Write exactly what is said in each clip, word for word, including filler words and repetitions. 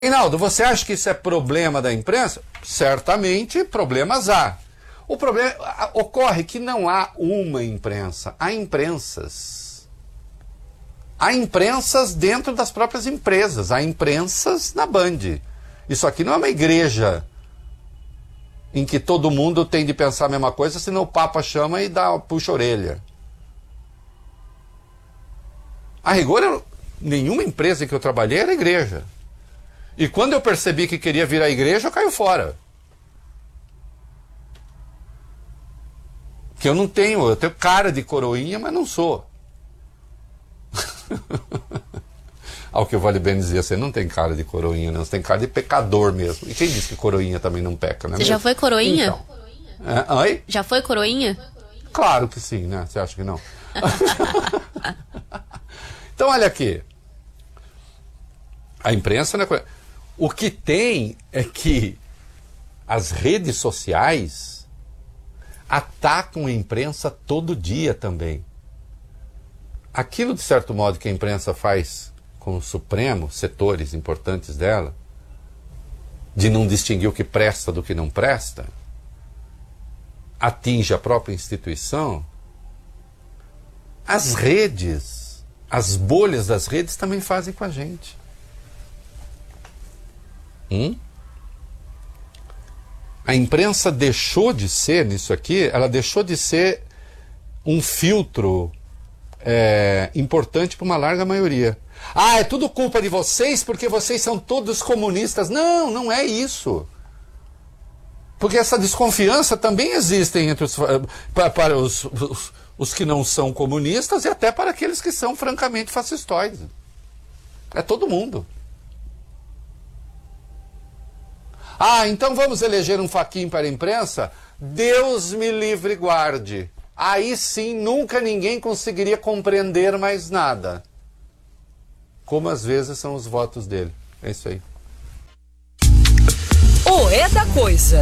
Reinaldo, você acha que isso é problema da imprensa? Certamente, problemas há. O problema ocorre que não há uma imprensa, há imprensas. Há imprensas dentro das próprias empresas, há imprensas na Band. Isso aqui não é uma igreja em que todo mundo tem de pensar a mesma coisa, senão o Papa chama e dá, puxa a orelha. A rigor, eu, nenhuma empresa em que eu trabalhei era igreja. E quando eu percebi que queria virar igreja, eu caio fora. Que eu não tenho, eu tenho cara de coroinha, mas não sou. Ao que o Vale Bene dizia, você não tem cara de coroinha, não, você tem cara de pecador mesmo. E quem disse que coroinha também não peca, né? Você já foi coroinha? Então. É, oi? Já foi coroinha? Claro que sim, né? Você acha que não? Então, olha aqui. A imprensa não é coisa. O que tem é que as redes sociais atacam a imprensa todo dia também. Aquilo, de certo modo, que a imprensa faz com o Supremo, setores importantes dela, de não distinguir o que presta do que não presta, atinge a própria instituição. As redes, as bolhas das redes também fazem com a gente. Hum? A imprensa deixou de ser, nisso aqui, ela deixou de ser um filtro é, importante para uma larga maioria. Ah, é tudo culpa de vocês porque vocês são todos comunistas. Não, não é isso. Porque essa desconfiança também existe entre os, para, para os, os, os que não são comunistas e até para aqueles que são francamente fascistoides. É todo mundo. Ah, então vamos eleger um faquinho para a imprensa? Deus me livre e guarde. Aí sim, nunca ninguém conseguiria compreender mais nada. Como às vezes são os votos dele. É isso aí. O É da Coisa.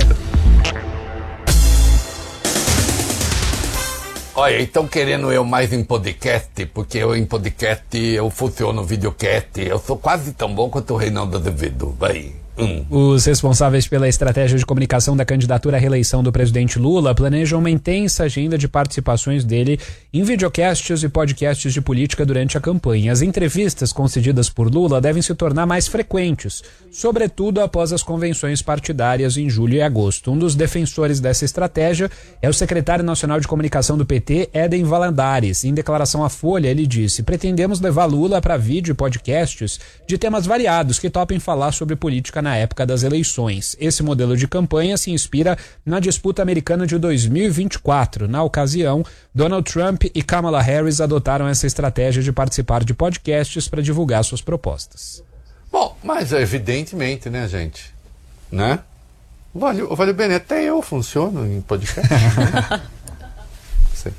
Olha, estão querendo eu mais em podcast, porque eu em podcast eu funciono videocast. Eu sou quase tão bom quanto o Reinaldo Azevedo. Vai. Hum. Os responsáveis pela estratégia de comunicação da candidatura à reeleição do presidente Lula planejam uma intensa agenda de participações dele em videocasts e podcasts de política durante a campanha. As entrevistas concedidas por Lula devem se tornar mais frequentes, sobretudo após as convenções partidárias em julho e agosto. Um dos defensores dessa estratégia é o secretário nacional de comunicação do P T, Éden Valadares. Em declaração à Folha, ele disse: pretendemos levar Lula para vídeo e podcasts de temas variados que topem falar sobre política na na época das eleições. Esse modelo de campanha se inspira na disputa americana de dois mil e vinte e quatro. Na ocasião, Donald Trump e Kamala Harris adotaram essa estratégia de participar de podcasts para divulgar suas propostas. Bom, mas evidentemente, né, gente? Né? Vale, o Vale Bene, até eu funciono em podcast. Né? Sei.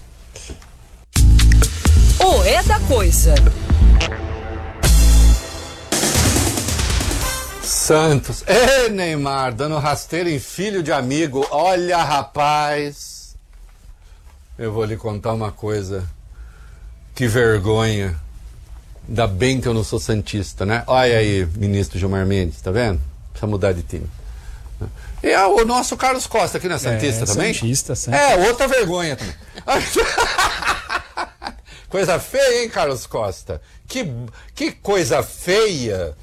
O É da Coisa. Santos. Ê, Neymar, dando rasteiro em filho de amigo. Olha, rapaz. Eu vou lhe contar uma coisa. Que vergonha. Ainda bem que eu não sou santista, né? Olha aí, ministro Gilmar Mendes, tá vendo? Precisa mudar de time. E ah, o nosso Carlos Costa aqui não é santista é, também? Santista, santista. É, outra vergonha também. Coisa feia, hein, Carlos Costa? Que, que coisa feia